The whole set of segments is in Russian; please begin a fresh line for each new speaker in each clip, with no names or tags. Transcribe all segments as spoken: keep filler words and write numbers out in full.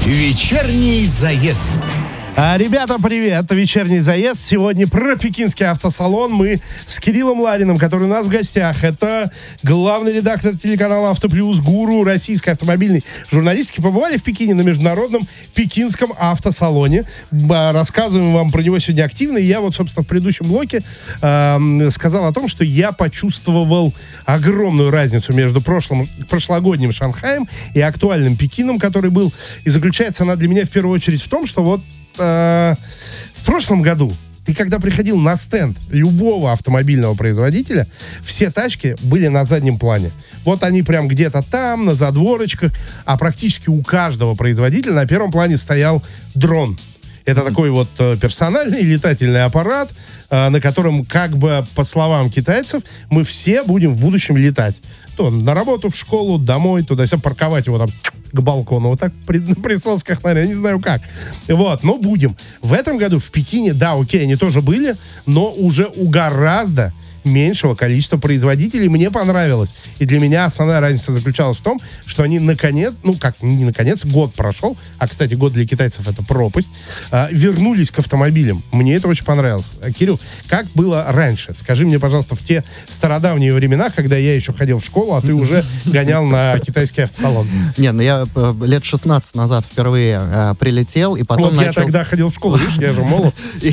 Вечерний заезд.
А, ребята, привет! Это вечерний заезд. Сегодня про пекинский автосалон. Мы с Кириллом Лариным, который у нас в гостях. Это главный редактор телеканала «Автоплюс», гуру российской автомобильной журналистики. Побывали в Пекине на международном пекинском автосалоне. Рассказываем вам про него сегодня активно. И я вот, собственно, в предыдущем блоке э, сказал о том, что я почувствовал огромную разницу между прошлым, прошлогодним Шанхаем и актуальным Пекином, который был. И заключается она для меня в первую очередь в том, что вот в прошлом году ты, когда приходил на стенд любого автомобильного производителя, все тачки были на заднем плане. Вот они прям где-то там, на задворочках, а практически у каждого производителя на первом плане стоял дрон. Это такой вот персональный летательный аппарат, на котором, как бы по словам китайцев, мы все будем в будущем летать. То на работу, в школу, домой, туда-сюда, парковать его там к балкону. Вот так при, на присосках, наверное, я не знаю как. Вот, но будем. В этом году в Пекине, да, окей, они тоже были, но уже у гораздо меньшего количества производителей. Мне понравилось. И для меня основная разница заключалась в том, что они наконец, ну как, не наконец, год прошел, а, кстати, год для китайцев это пропасть, а, вернулись к автомобилям. Мне это очень понравилось. А, Кирилл, как было раньше? Скажи мне, пожалуйста, в те стародавние времена, когда я еще ходил в школу, а ты уже гонял на китайский автосалон.
Не, ну я лет шестнадцать назад впервые э, прилетел, и потом
вот
начал...
я тогда ходил в школу, видишь, я же молод.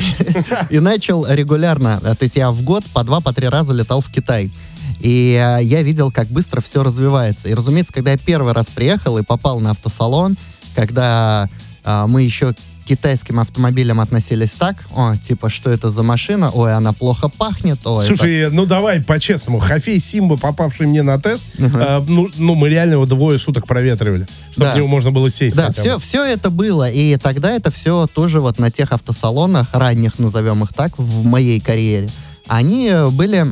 И начал регулярно, то есть я в год по два, по три раза летал в Китай. И э, я видел, как быстро все развивается. И, разумеется, когда я первый раз приехал и попал на автосалон, когда э, мы еще к китайским автомобилям относились так, о, типа, что это за машина, ой, она плохо пахнет, ой.
Слушай,
это...
ну давай по-честному, Хафей Симба, попавший мне на тест, uh-huh. э, ну, ну мы реально его двое суток проветривали, чтобы да. в него можно было сесть.
Да, все, все это было, и тогда это все тоже вот на тех автосалонах, ранних, назовем их так, в моей карьере, они были...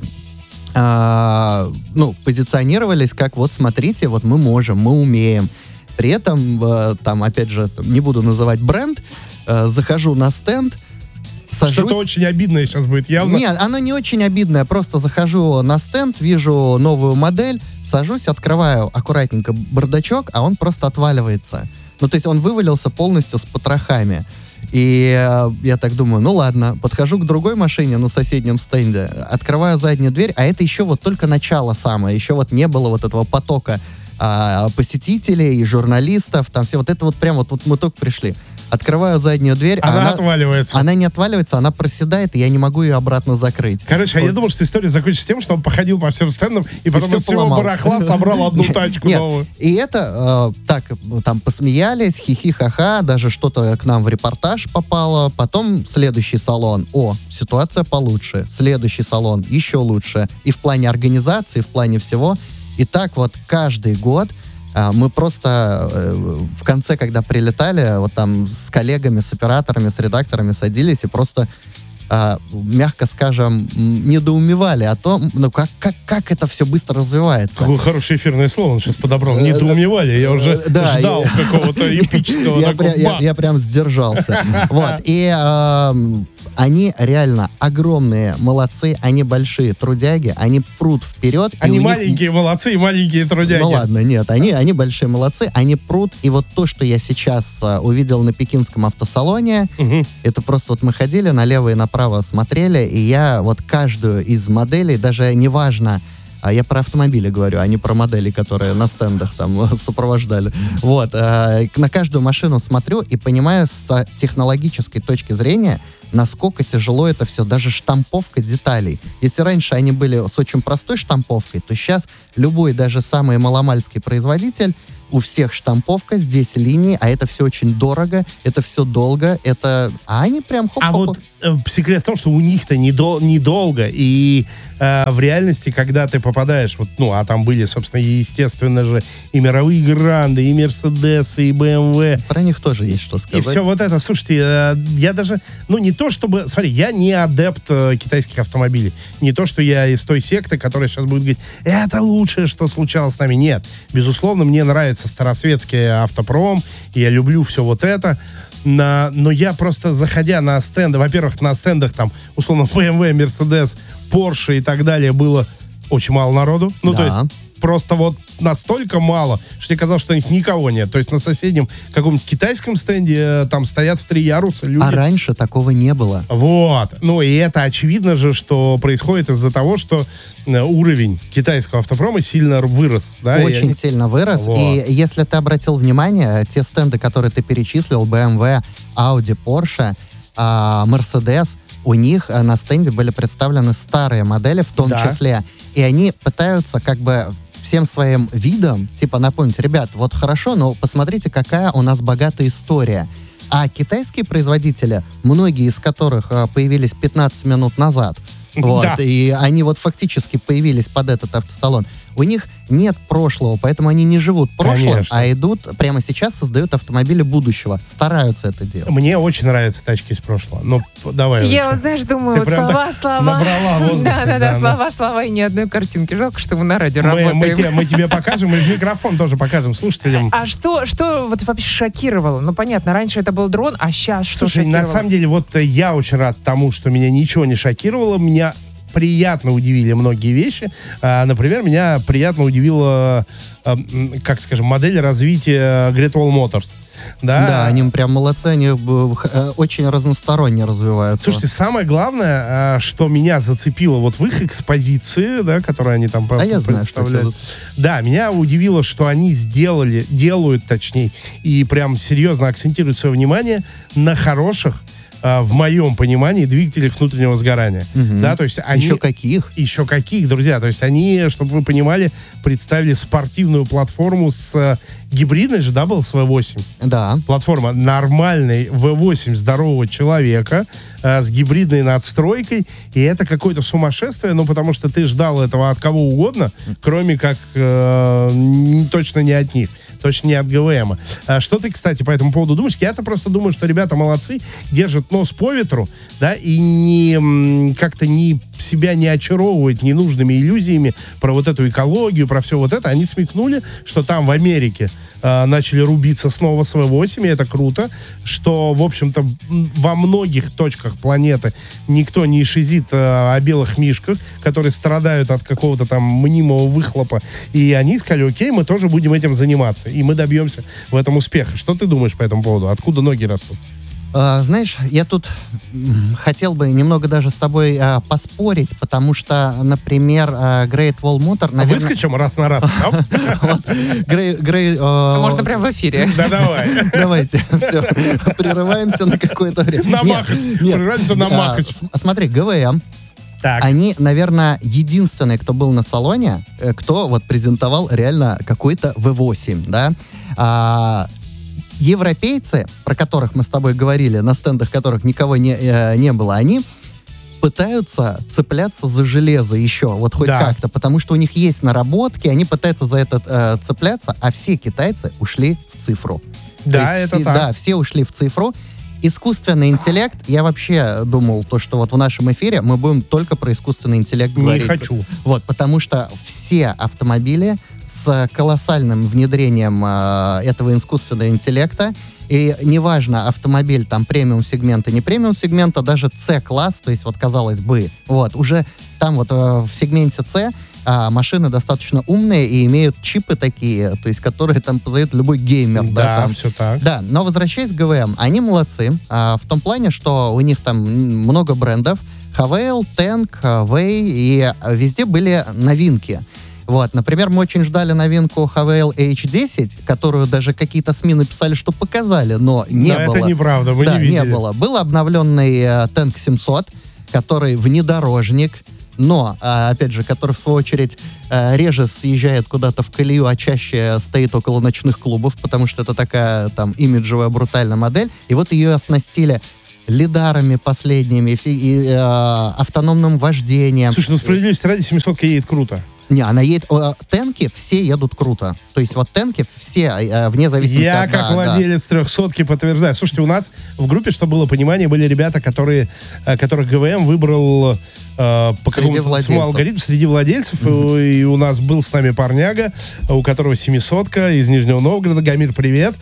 А, ну, позиционировались как вот смотрите, вот мы можем, мы умеем. При этом, э, там, опять же, не буду называть бренд, э, захожу на стенд, сажусь...
Что-то очень обидное сейчас будет, явно.
Нет, оно не очень обидное, просто захожу на стенд, вижу новую модель, сажусь, открываю аккуратненько бардачок, а он просто отваливается. Ну, то есть он вывалился полностью с потрохами. И э, я так думаю, ну ладно, подхожу к другой машине на соседнем стенде, открываю заднюю дверь, а это еще вот только начало самое, еще вот не было вот этого потока э, посетителей и журналистов, там все вот это вот прям вот, вот мы только пришли. Открываю заднюю дверь,
она,
она
отваливается.
Она не отваливается, она проседает, и я не могу ее обратно закрыть.
Короче, вот. А я думал, что история закончится тем, что он походил по всем стендам и потом и из всего барахла собрал одну тачку
Нет,
новую.
И это э, так, там посмеялись, хихи-ха-ха, даже что-то к нам в репортаж попало. Потом следующий салон. О, ситуация получше. Следующий салон еще лучше. И в плане организации, и в плане всего. И так вот каждый год мы просто э, в конце, когда прилетали, вот там с коллегами, с операторами, с редакторами садились и просто, э, мягко скажем, недоумевали о том, ну как, как, как это все быстро развивается.
Какое хорошее эфирное слово он сейчас подобрал. Недоумевали, я уже
да,
ждал
я,
какого-то эпического
я,
такого.
Я, я прям сдержался. Вот, и... Они реально огромные молодцы, они большие трудяги, они прут вперед.
Они
них...
маленькие молодцы и маленькие трудяги.
Ну ладно, нет, они, они большие молодцы, они прут. И вот то, что я сейчас uh, увидел на пекинском автосалоне, угу. это просто вот мы ходили налево и направо смотрели, и я вот каждую из моделей, даже неважно, а я про автомобили говорю, а не про модели, которые на стендах там сопровождали. Вот, э, на каждую машину смотрю и понимаю с технологической точки зрения, насколько тяжело это все, даже штамповка деталей. Если раньше они были с очень простой штамповкой, то сейчас любой, даже самый маломальский производитель, у всех штамповка, здесь линии, а это все очень дорого, это все долго, это... А они прям хоп-хоп.
А вот э, секрет в том, что у них-то недол- недолго, и э, в реальности, когда ты попадаешь, вот, ну, а там были, собственно, естественно же, и мировые гранды, и Мерседесы, и бэ эм вэ.
Про них тоже есть что сказать.
И все вот это. Слушайте, э, я даже, ну, не то чтобы... Смотри, я не адепт э, китайских автомобилей. Не то, что я из той секты, которая сейчас будет говорить, это лучшее, что случалось с нами. Нет. Безусловно, мне нравится старосветский автопром, и я люблю все вот это. На, но я просто, заходя на стенды, во-первых, на стендах там, условно, бэ эм вэ, Mercedes, Porsche и так далее было очень мало народу. Ну,
Да.
то есть просто вот настолько мало, что мне казалось, что у них никого нет. То есть на соседнем каком-нибудь китайском стенде э, там стоят в три яруса люди.
А раньше такого не было.
Вот. Ну, и это очевидно же, что происходит из-за того, что э, уровень китайского автопрома сильно вырос. Да, и
Очень
они-
сильно вырос.
Вот.
И если ты обратил внимание, те стенды, которые ты перечислил, бэ эм вэ, Audi, Porsche, а, Mercedes, у них а, на стенде были представлены старые модели в том
Да.
числе. И они пытаются как бы всем своим видом, типа, напомнить, ребят, вот хорошо, но посмотрите, какая у нас богатая история. А китайские производители, многие из которых а, появились пятнадцать минут назад, вот,
Да.
и они вот фактически появились под этот автосалон, у них нет прошлого, поэтому они не живут прошлым,
Конечно.
а идут, прямо сейчас создают автомобили будущего, стараются это делать.
Мне очень нравятся тачки из прошлого. Ну, п- давай.
Я
лучше.
вот, знаешь, думаю,
Ты
вот
прям
слова,
так
слова.
набрала воздуха,
Да-да-да,
да,
слова, слова и ни одной картинки. Жалко, что мы на радио
мы,
работаем.
мы те- мы тебе покажем, и в микрофон тоже покажем слушателям.
А что, что вот вообще шокировало? Ну, понятно, раньше это был дрон, а сейчас что
Слушай,
шокировало?
на самом деле, вот э, я очень рад тому, что меня ничего не шокировало. Меня приятно удивили многие вещи. А, например, меня приятно удивила, а, м, как скажем, модель развития Great Wall Motors. Да,
Да, они прям молодцы, они э, х- э, очень разносторонне развиваются.
Слушайте, самое главное, а, что меня зацепило вот в их экспозиции, да, которые они там
а я знаю, что
представляют.
это.
Да, меня удивило, что они сделали, делают, точнее, и прям серьезно акцентируют свое внимание на хороших, а, в моем понимании, двигателях внутреннего сгорания.
Мгм.
Да, то есть они...
Еще каких?
Еще каких, друзья? То есть они, чтобы вы понимали, представили спортивную платформу с э, гибридной же, да, был с вэ восемь?
Да.
Платформа нормальной вэ восемь здорового человека э, с гибридной надстройкой, и это какое-то сумасшествие, ну, потому что ты ждал этого от кого угодно, кроме как э, н- точно не от них, точно не от гэ вэ эм. А что ты, кстати, по этому поводу думаешь? Я-то просто думаю, что ребята молодцы, держат нос по ветру, да, и не м, как-то не себя не очаровывают ненужными иллюзиями про вот эту экологию, про все вот это. Они смекнули, что там в Америке э, начали рубиться снова с вэ восемь, и это круто, что, в общем-то, м, во многих точках планеты никто не шизит э, о белых мишках, которые страдают от какого-то там мнимого выхлопа, и они сказали, окей, мы тоже будем этим заниматься, и мы добьемся в этом успеха. Что ты думаешь по этому поводу? Откуда ноги растут?
А, знаешь, я тут м, хотел бы немного даже с тобой а, поспорить, потому что, например, а, Great Wall Motor, наверное...
Выскочим раз на раз.
Грей- Грей- а,
Можно прямо в эфире.
Да, давай.
Давайте, все, прерываемся на какое-то время.
На
Нет,
Махач.
нет.
Прерываемся на
А,
Махач.
с- Смотри, гэ вэ эм,
Так.
они, наверное, единственные, кто был на салоне, э, кто вот презентовал реально какой-то вэ восемь, да. А, европейцы, про которых мы с тобой говорили, на стендах которых никого не, э, не было, они пытаются цепляться за железо еще, вот хоть
Да.
как-то, потому что у них есть наработки, они пытаются за это э, цепляться, а все китайцы ушли в цифру.
Да,
То есть
это
все,
так.
Да, все ушли в цифру. Искусственный интеллект, я вообще думал, то, что вот в нашем эфире мы будем только про искусственный интеллект
Не
говорить.
хочу.
Вот, потому что все автомобили с колоссальным внедрением э, этого искусственного интеллекта, и неважно, автомобиль там премиум-сегмента, не премиум-сегмента, даже С-класс, то есть вот казалось бы, вот, уже там вот э, в сегменте С а, машины достаточно умные и имеют чипы такие, то есть которые там позовет любой геймер. Да,
Да,
там.
все так.
Да, но возвращаясь к гэ вэ эм, они молодцы а, в том плане, что у них там много брендов, Хавейл, Тэнк, Вэй, и везде были новинки. Вот, например, мы очень ждали новинку Хавейл эйч десять, которую даже какие-то СМИ написали, что показали, но не
Но
было.
это неправда, мы
да,
не видели.
было. Был обновленный э, Тэнк семьсот, который внедорожник, но, а, опять же, который, в свою очередь, а, реже съезжает куда-то в колею, а чаще стоит около ночных клубов, потому что это такая там имиджевая, брутальная модель. И вот ее оснастили лидарами последними, и, и, э, автономным вождением.
Слушай, ну справедливости ради, семисотка едет круто.
Не, она едет... э, Тенки все едут круто. То есть вот тенки все, э, вне зависимости
Я,
от...
как
да,
владелец трехсотки, подтверждаю. Слушайте, у нас в группе, чтобы было понимание, были ребята, которые, э, которых ГВМ выбрал э, по
Среди
какому-то
владельцев.
алгоритму среди владельцев. Mm-hmm. И у нас был с нами парняга, у которого семисотка из Нижнего Новгорода. Гамир, привет.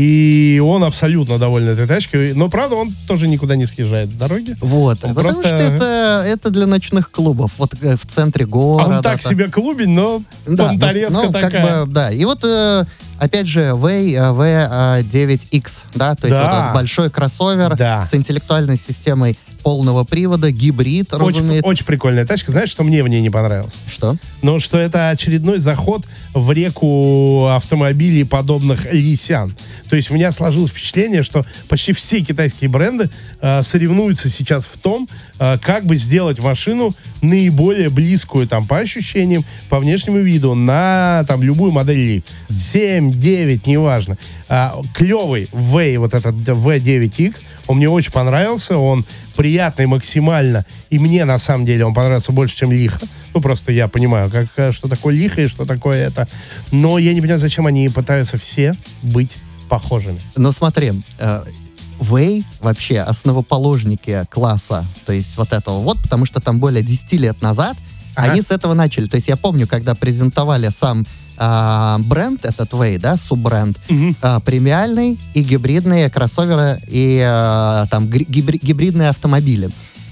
И он абсолютно доволен этой тачкой. Но, правда, он тоже никуда не съезжает с дороги.
Вот,
Он
потому
просто-
что это, это для ночных клубов. Вот э, в центре города.
Он так
там.
себе клубень, но
Да,
понторезка
ну, ну, как
такая.
бы, да. И вот, э, опять же, Вэй ви девять икс, да, то есть
Да.
вот этот большой кроссовер
Да.
с интеллектуальной системой полного привода, гибрид,
Очень,
разумеется.
очень прикольная тачка. Знаешь, что мне в ней не понравилось?
Что?
Ну, что это очередной заход в реку автомобилей, подобных Лисян. То есть у меня сложилось впечатление, что почти все китайские бренды э, соревнуются сейчас в том, э, как бы сделать машину наиболее близкую там по ощущениям, по внешнему виду на там любую модель Ли. семь, девять, неважно. А, клевый Вэй, вот этот ви девять икс, он мне очень понравился, он приятный максимально, и мне на самом деле он понравился больше, чем Лиха. Ну, просто я понимаю, как, э, что такое Лиха и что такое это. Но я не понимаю, зачем они пытаются все быть похожими.
Но смотри, э, Вэй вообще основоположники класса, то есть вот этого вот, потому что там более десять лет назад
Ага.
они с этого начали. То есть я помню, когда презентовали сам а, бренд, этот Вэй, да, суббренд,
Мгм.
а, премиальный и гибридные кроссоверы и а, там гри- гибри- гибридные автомобили.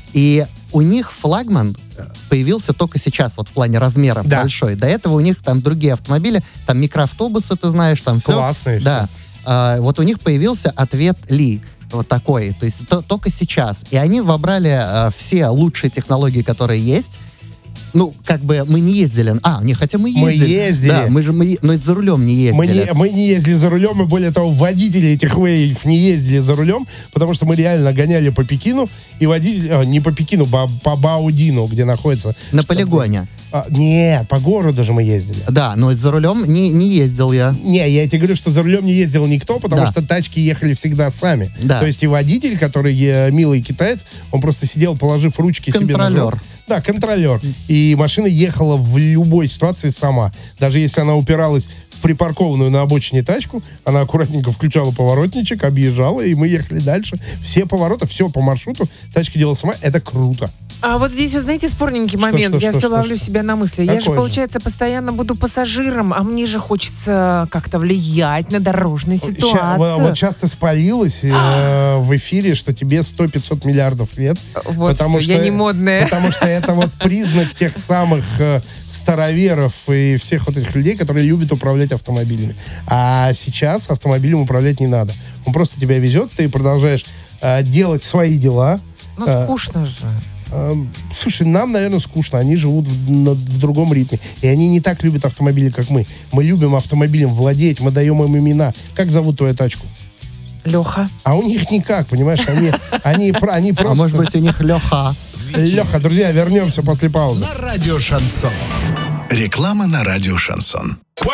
И у них флагман э, появился только сейчас, вот в плане размеров
Да.
большой. До этого у них там другие автомобили, там микроавтобусы, ты знаешь, там все.
Классные
Да. А, вот у них появился ответ Ли. Вот такой. То есть то- только сейчас. И они вобрали а, все лучшие технологии, которые есть. Ну, как бы мы не ездили. А, не, хотя мы
Мы
ездили.
ездили.
Да, мы же, мы, но за рулем не ездили.
Мы не, мы не ездили за рулем, и более того, водители этих Вэйв не ездили за рулем, потому что мы реально гоняли по Пекину, и водитель, а, не по Пекину, по, по Баудину, где находится.
На
что-
полигоне.
А, нет, по городу же мы ездили.
Да, но за рулем не, не ездил я.
Не, я тебе говорю, что за рулем не ездил никто, потому
Да.
что тачки ехали всегда сами.
Да.
То есть и водитель, который э, милый китаец, он просто сидел, положив ручки себе на
Контролер.
живот. Да, контролер. И машина ехала в любой ситуации сама. Даже если она упиралась в припаркованную на обочине тачку, она аккуратненько включала поворотничек, объезжала, и мы ехали дальше. Все повороты, все по маршруту, тачка делала сама. Это круто.
А вот здесь, вот, знаете, спорненький
Что,
момент.
что,
Я
что,
все
что,
ловлю
что?
себя на мысли. Я же,
Какой же?
получается, постоянно буду пассажиром, а мне же хочется как-то влиять на дорожную
Ща-
ситуацию.
вот сейчас ты спалилась э, в эфире, что тебе сто-пятьсот миллиардов лет.
Вот
потому
всё,
что,
я не модная.
Потому что это вот признак тех самых э, староверов и всех вот этих людей, которые любят управлять автомобилями. А сейчас автомобилем управлять не надо. Он просто тебя везет, ты продолжаешь э, делать свои дела.
Ну,
э,
скучно же.
Эм, Слушай, нам, наверное, скучно. Они живут в, на- в другом ритме. И они не так любят автомобили, как мы. Мы любим автомобилем владеть, мы даем им имена. Как зовут твою тачку?
Леха.
А у них никак, понимаешь? Они, они, про- они просто...
А может быть, у них Леха.
Леха, друзья, вернемся после паузы.
На радио Шансон.
Реклама на радио Шансон.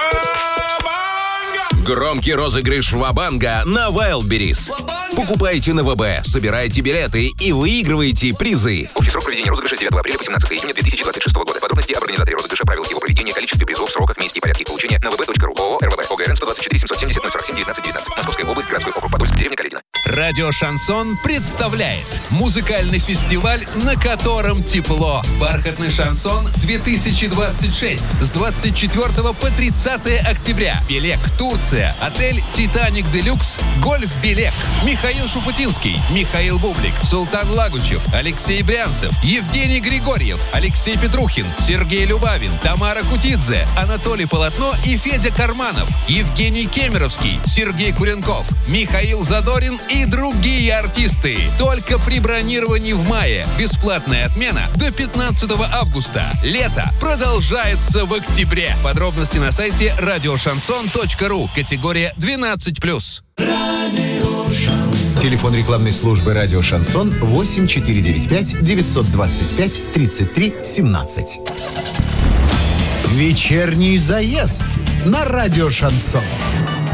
Громкий розыгрыш Ва-банга на Wildberries. Покупайте на ВБ, собирайте билеты и выигрывайте призы. Общий срок проведения розыгрыша с девятого апреля по семнадцатое июня две тысячи двадцать шестого года. Подробности об организаторе розыгрыша, правилах его проведения, количестве призов, сроках, месте и порядке их получения на вэ бэ точка ру. ООО РВБ. ОГРН сто двадцать четыре семьсот семьдесят ноль сорок семь девятнадцать девятнадцать. Московская область, городской округ Подольск, деревня Каледино.
Радио Шансон представляет музыкальный фестиваль, на котором тепло. Бархатный шансон две тысячи двадцать шесть с двадцать четвёртого по тридцатое октября. Белек, Турция. Отель Титаник Делюкс. Гольф Белек. Михаил Шуфутинский, Михаил Бублик, Султан Лагучев, Алексей Брянцев, Евгений Григорьев, Алексей Петрухин, Сергей Любавин, Тамара Кутидзе, Анатолий Полотно и Федя Карманов, Евгений Кемеровский, Сергей Куренков, Михаил Задорин и другие артисты. Только при бронировании в мае. Бесплатная отмена до пятнадцатого августа. Лето продолжается в октябре. Подробности на сайте радиошансон точка ру. Категория двенадцать плюс.
Телефон рекламной службы «Радио Шансон» восемь четыре девять пять девятьсот двадцать пять тридцать три семнадцать. Вечерний заезд на радио Шансон.